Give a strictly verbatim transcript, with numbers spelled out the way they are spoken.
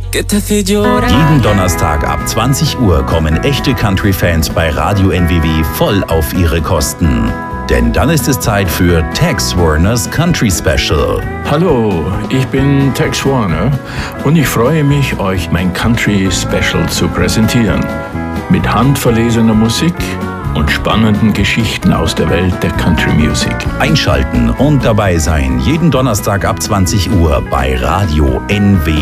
que te hace llorar. Jeden Donnerstag ab zwanzig Uhr kommen echte Country-Fans bei Radio N W W voll auf ihre Kosten. Denn dann ist es Zeit für Tex Warners Country Special. Hallo, ich bin Tex Warner und ich freue mich, euch mein Country Special zu präsentieren. Mit handverlesener Musik und spannenden Geschichten aus der Welt der Country Music. Einschalten und dabei sein, jeden Donnerstag ab zwanzig Uhr bei Radio N W W.